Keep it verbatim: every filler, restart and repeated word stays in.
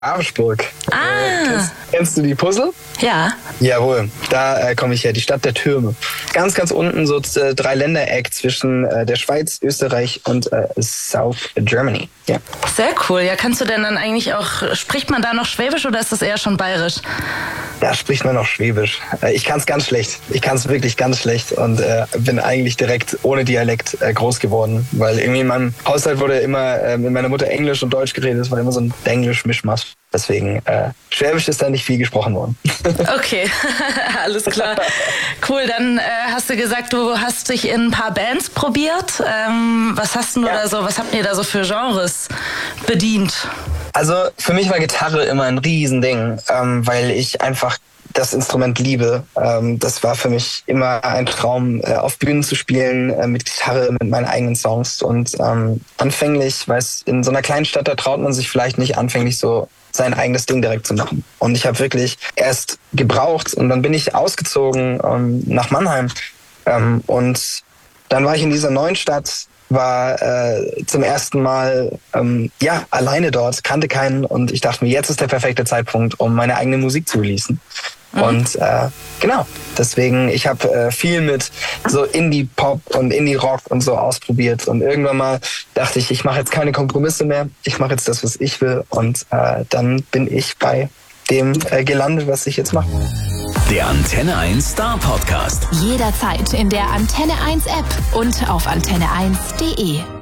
Ravensburg. Ah. Äh, kennst, kennst du die Puzzle? Ja. Jawohl, da äh, komme ich her, die Stadt der Türme. Ganz, ganz unten so äh, Dreiländereck zwischen äh, der Schweiz, Österreich und äh, South Germany. Ja. Sehr cool. Ja, kannst du denn dann eigentlich auch, spricht man da noch Schwäbisch oder ist das eher schon bayerisch? Da spricht man noch Schwäbisch. Äh, ich kann es ganz schlecht. Ich kann es wirklich ganz schlecht und äh, bin eigentlich direkt ohne Dialekt äh, groß geworden, weil irgendwie in meinem Haushalt wurde immer äh, mit meiner Mutter Englisch und Deutsch geredet. Es war immer so ein Denglisch-Mischmasch. Deswegen, äh, Schwäbisch ist da nicht viel gesprochen worden. Okay, alles klar. Cool, dann äh, hast du gesagt, du hast dich in ein paar Bands probiert. Ähm, was hast du ja. da so, was habt ihr da so für Genres bedient? Also für mich war Gitarre immer ein Riesending, ähm, weil ich einfach das Instrument liebe. Ähm, das war für mich immer ein Traum, äh, auf Bühnen zu spielen, äh, mit Gitarre, mit meinen eigenen Songs. Und ähm, anfänglich, weil es in so einer kleinen Stadt, da traut man sich vielleicht nicht anfänglich so sein eigenes Ding direkt zu machen. Und ich habe wirklich erst gebraucht und dann bin ich ausgezogen ähm, nach Mannheim. Ähm, und dann war ich in dieser neuen Stadt, war äh, zum ersten Mal ähm, ja alleine dort, kannte keinen und ich dachte mir, jetzt ist der perfekte Zeitpunkt, um meine eigene Musik zu releasen. Mhm. Und äh, genau, deswegen, ich habe äh, viel mit so Indie-Pop und Indie-Rock und so ausprobiert und irgendwann mal dachte ich, ich mache jetzt keine Kompromisse mehr, ich mache jetzt das, was ich will und äh, dann bin ich bei dem äh, gelandet, was ich jetzt mache. Der Antenne eins Star Podcast. Jederzeit in der Antenne eins App und auf antenne eins punkt de.